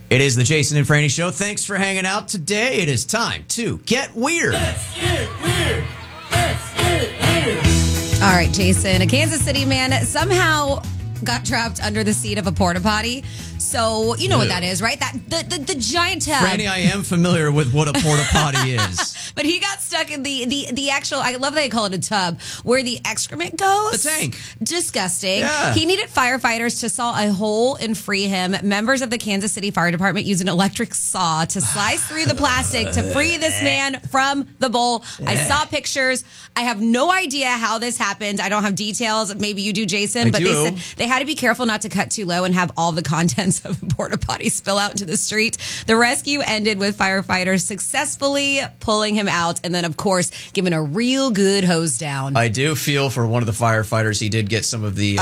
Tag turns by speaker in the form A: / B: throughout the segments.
A: It is the Jason and Franny Show. Thanks for hanging out today. It is time to get weird.
B: Let's get weird. Let's get weird.
C: All right, Jason. A Kansas City man somehow got trapped under the seat of a porta potty. So you know what that is, right? That the giant tub.
A: Franny, I am familiar with what a porta potty is.
C: But he got stuck in the actual, I love that they call it a tub, where the excrement goes.
A: The tank.
C: Disgusting.
A: Yeah.
C: He needed firefighters to saw a hole and free him. Members of the Kansas City Fire Department used an electric saw to slice through the plastic to free this man from the bowl. I saw pictures. I have no idea how this happened. I don't have details. Maybe you do, Jason. But they said they had to be careful not to cut too low and have all the contents of a porta potty spill out into the street. The rescue ended with firefighters successfully pulling him out and then, of course, giving a real good hose down.
A: I do feel for one of the firefighters. He did get some of the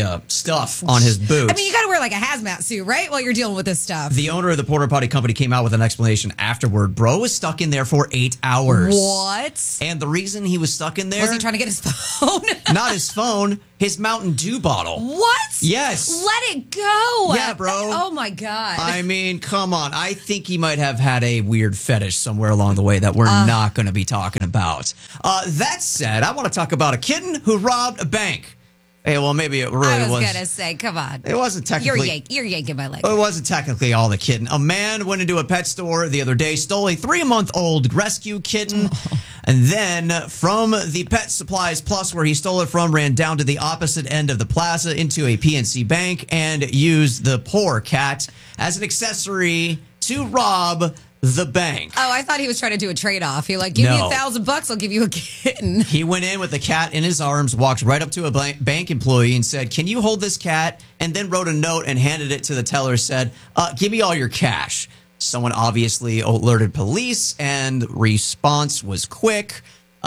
A: stuff on his boots.
C: I mean, you got to wear like a hazmat suit, right? While you're dealing with this stuff.
A: The owner of the porta potty company came out with an explanation afterward. Bro was stuck in there for 8 hours.
C: What?
A: And the reason he was stuck in there...
C: Was he trying to get his phone?
A: Not his phone, his Mountain Dew bottle.
C: What?
A: Yes.
C: Let it go.
A: Yeah, bro.
C: Oh, my God.
A: I mean, come on. I think he might have had a weird fetish somewhere along the way that we're not going to be talking about. That said, I want to talk about a kitten who robbed a bank. Hey, well, maybe it really was.
C: I was going to say, come on.
A: It wasn't technically.
C: You're yanking my leg.
A: It wasn't technically all the kitten. A man went into a pet store the other day, stole a 3-month-old rescue kitten, and then from the Pet Supplies Plus, where he stole it from, ran down to the opposite end of the plaza into a PNC bank and used the poor cat as an accessory to rob the bank.
C: Oh, I thought he was trying to do a trade-off. He like, give me $1,000, I'll give you a kitten.
A: He went in with the cat in his arms, walked right up to a bank employee and said, "Can you hold this cat?" And then wrote a note and handed it to the teller, said, "Give me all your cash." Someone obviously alerted police and response was quick.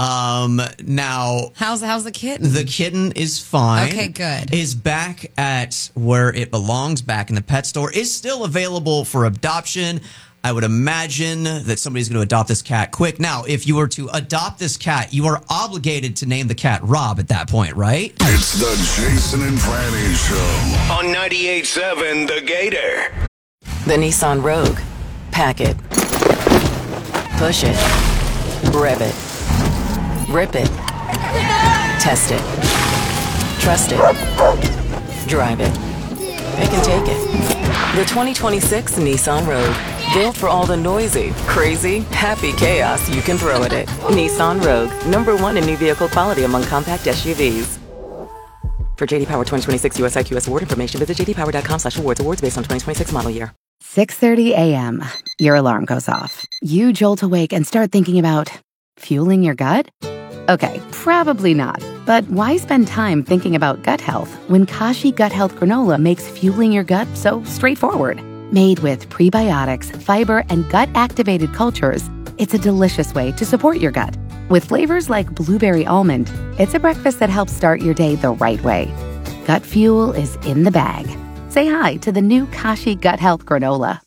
A: Now,
C: how's the kitten?
A: The kitten is fine.
C: Okay, good.
A: Is back at where it belongs, back in the pet store, is still available for adoption. I would imagine that somebody's going to adopt this cat quick. Now, if you were to adopt this cat, you are obligated to name the cat Rob at that point, right?
D: It's the Jason and Franny Show
E: on 98.7 The Gator.
F: The Nissan Rogue. Pack it. Push it. Rev it. Rip it. Test it. Trust it. Drive it. Pick and take it. The 2026 Nissan Rogue. Built for all the noisy, crazy, happy chaos you can throw at it. Nissan Rogue. #1 in new vehicle quality among compact SUVs. For JD Power 2026 US IQS award information, visit jdpower.com/awards. Awards based on 2026 model year.
G: 6:30 a.m. Your alarm goes off. You jolt awake and start thinking about fueling your gut? Okay, probably not. But why spend time thinking about gut health when Kashi Gut Health Granola makes fueling your gut so straightforward? Made with prebiotics, fiber, and gut-activated cultures, it's a delicious way to support your gut. With flavors like blueberry almond, it's a breakfast that helps start your day the right way. Gut fuel is in the bag. Say hi to the new Kashi Gut Health Granola.